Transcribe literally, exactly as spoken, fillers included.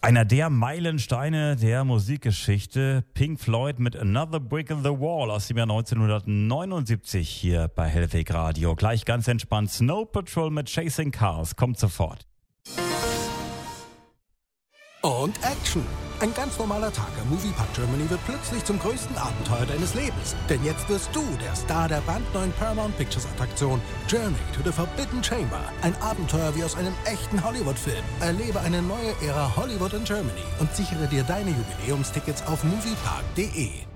Einer der Meilensteine der Musikgeschichte, Pink Floyd mit Another Brick in the Wall aus dem Jahr neunzehnhundertneunundsiebzig hier bei Hellweg Radio. Gleich ganz entspannt Snow Patrol mit Chasing Cars, kommt sofort. Und Action! Ein ganz normaler Tag am Moviepark Germany wird plötzlich zum größten Abenteuer deines Lebens. Denn jetzt wirst du der Star der brandneuen Paramount Pictures Attraktion Journey to the Forbidden Chamber. Ein Abenteuer wie aus einem echten Hollywood-Film. Erlebe eine neue Ära Hollywood in Germany und sichere dir deine Jubiläumstickets auf moviepark punkt de.